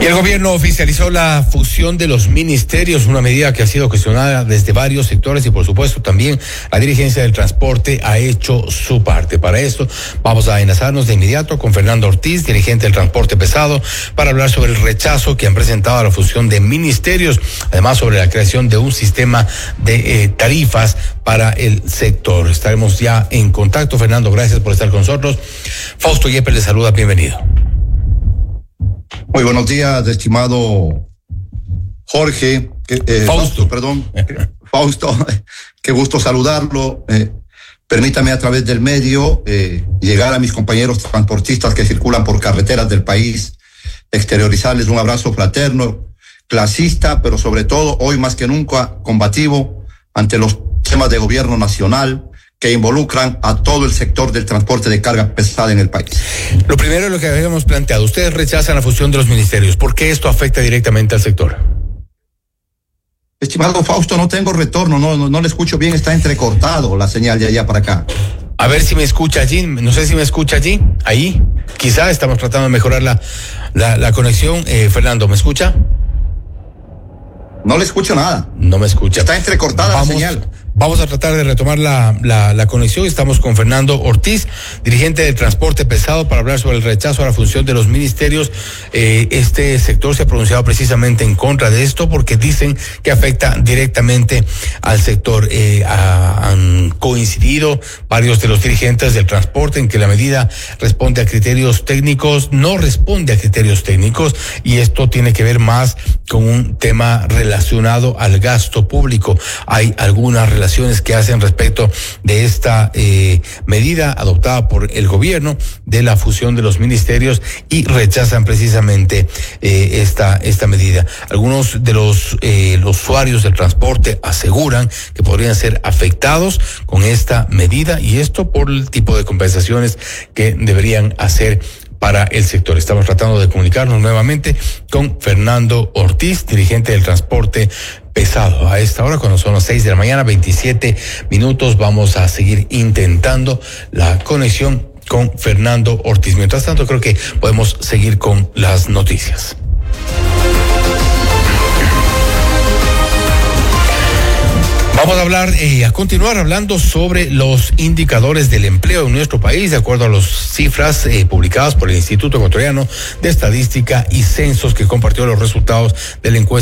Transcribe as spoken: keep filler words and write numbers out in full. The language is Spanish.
Y el gobierno oficializó la fusión de los ministerios, una medida que ha sido cuestionada desde varios sectores y por supuesto también la dirigencia del transporte ha hecho su parte. Para esto vamos a enlazarnos de inmediato con Fernando Ortiz, dirigente del transporte pesado, para hablar sobre el rechazo que han presentado a la fusión de ministerios, además sobre la creación de un sistema de eh, tarifas para el sector. Estaremos ya en contacto. Fernando, gracias por estar con nosotros. Fausto Yepes le saluda, bienvenido. Muy buenos días, estimado Jorge, eh, Fausto. Fausto, perdón, Fausto, qué gusto saludarlo. Eh, permítame a través del medio eh, llegar a mis compañeros transportistas que circulan por carreteras del país, exteriorizarles un abrazo fraterno, clasista, pero sobre todo hoy más que nunca combativo ante los temas de gobierno nacional que involucran a todo el sector del transporte de carga pesada en el país. Lo primero es lo que habíamos planteado. Ustedes rechazan la fusión de los ministerios. ¿Por qué esto afecta directamente al sector? Estimado Fausto, no tengo retorno, no, no, no le escucho bien, está entrecortado la señal de allá para acá. A ver si me escucha allí, no sé si me escucha allí, ahí, quizá estamos tratando de mejorar la, la, la conexión. Eh, Fernando, ¿me escucha? No le escucho nada. No me escucha. Está entrecortada Vamos, la señal. Vamos a tratar de retomar la, la, la conexión. Estamos con Fernando Ortiz, dirigente del transporte pesado, para hablar sobre el rechazo a la función de los ministerios. Eh, este sector se ha pronunciado precisamente en contra de esto porque dicen que afecta directamente al sector. Eh, a, han coincidido varios de los dirigentes del transporte en que la medida responde a criterios técnicos, no responde a criterios técnicos, y esto tiene que ver más con un tema relacionado al gasto público. Hay algunas relaciones que hacen respecto de esta eh, medida adoptada por el gobierno de la fusión de los ministerios y rechazan precisamente eh, esta esta medida. Algunos de los, eh, los usuarios del transporte aseguran que podrían ser afectados con esta medida, y esto por el tipo de compensaciones que deberían hacer para el sector. Estamos tratando de comunicarnos nuevamente con Fernando Ortiz, dirigente del transporte pesado. A esta hora, cuando son las seis de la mañana, veintisiete minutos, vamos a seguir intentando la conexión con Fernando Ortiz. Mientras tanto, creo que podemos seguir con las noticias. Vamos a hablar, eh, a continuar hablando sobre los indicadores del empleo en nuestro país, de acuerdo a las cifras eh, publicadas por el Instituto Ecuatoriano de Estadística y Censos, que compartió los resultados de la encuesta